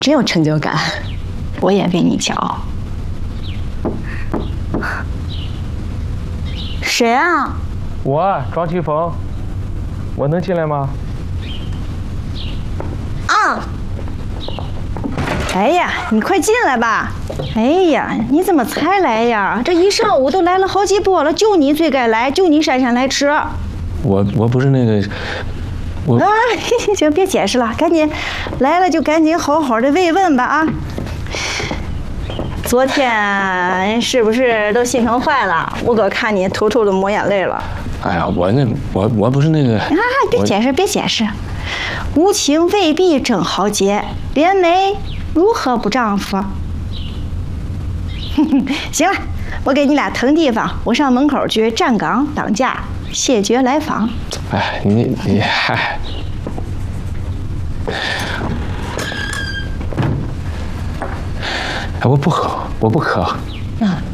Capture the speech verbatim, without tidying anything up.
真有成就感。 我也为你骄傲。 谁啊？ 我庄奇峰，我能进来吗？ 啊！哎呀，你快进来吧！哎呀，你怎么才来呀？这一上午都来了好几波了，就你最该来，就你姗姗来迟。 我我不是那个，我啊，行，别解释了，赶紧来了就赶紧好好的慰问吧啊！昨天是不是都心疼坏了？我哥看你偷偷的抹眼泪了。 哎呀，我那我我不是那个啊，别解释，别解释，无情未必真豪杰，连美如何不丈夫？行了，我给你俩腾地方，我上门口去站岗挡驾，谢绝来访。 哎，你你嗨。哎，我不喝，我不渴。 啊，